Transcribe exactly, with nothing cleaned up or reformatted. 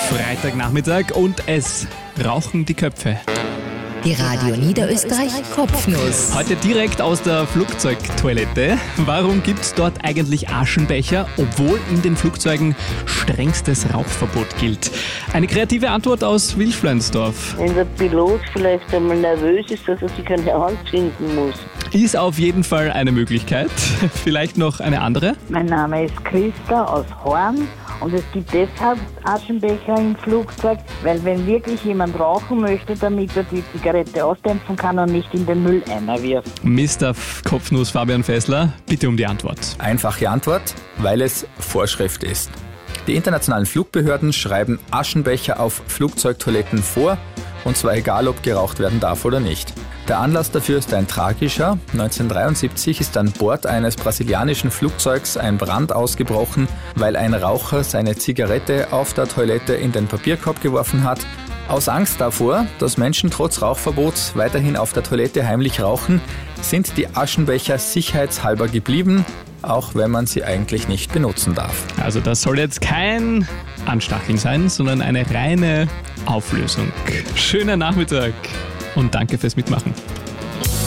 Freitagnachmittag und es rauchen die Köpfe. Die Radio Niederösterreich Kopfnuss. Heute direkt aus der Flugzeugtoilette. Warum gibt es dort eigentlich Aschenbecher, obwohl in den Flugzeugen strengstes Rauchverbot gilt? Eine kreative Antwort aus Wilfleinsdorf. Wenn der Pilot vielleicht einmal nervös ist, dass er sich eine Hand finden muss. Ist auf jeden Fall eine Möglichkeit. Vielleicht noch eine andere? Mein Name ist Christa aus Horn und es gibt deshalb Aschenbecher im Flugzeug, weil wenn wirklich jemand rauchen möchte, damit er die Zigarette ausdämpfen kann und nicht in den Mülleimer wirft. Mister Kopfnuss Fabian Fessler, bitte um die Antwort. Einfache Antwort, weil es Vorschrift ist. Die internationalen Flugbehörden schreiben Aschenbecher auf Flugzeugtoiletten vor, und zwar egal, ob geraucht werden darf oder nicht. Der Anlass dafür ist ein tragischer. neunzehnhundertdreiundsiebzig ist an Bord eines brasilianischen Flugzeugs ein Brand ausgebrochen, weil ein Raucher seine Zigarette auf der Toilette in den Papierkorb geworfen hat. Aus Angst davor, dass Menschen trotz Rauchverbots weiterhin auf der Toilette heimlich rauchen, sind die Aschenbecher sicherheitshalber geblieben, auch wenn man sie eigentlich nicht benutzen darf. Also das soll jetzt kein Anstacheln sein, sondern eine reine Auflösung. Schöner Nachmittag und danke fürs Mitmachen.